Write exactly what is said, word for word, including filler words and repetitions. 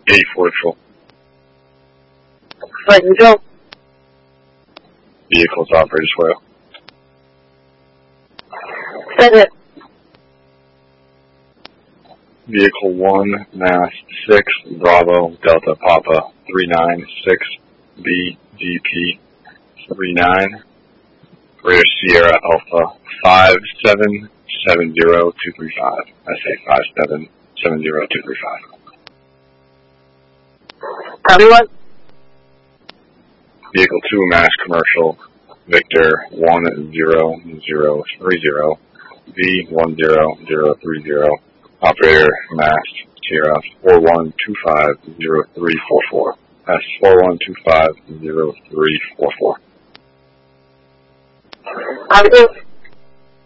eight forty-four. Flight control. Vehicles operated as well. Set it. Vehicle one, mast six, Bravo, Delta, Papa, three nine six, B, D P, three nine, Greater Sierra Alpha, five seven seven zero two three five. I say five seven seven zero two three five. Copy one. Vehicle two, mass commercial, Victor one zero zero three zero, V one zero zero three zero, operator mast Sierra four one two five zero three four four. That's four one two five zero three four four. Copy two.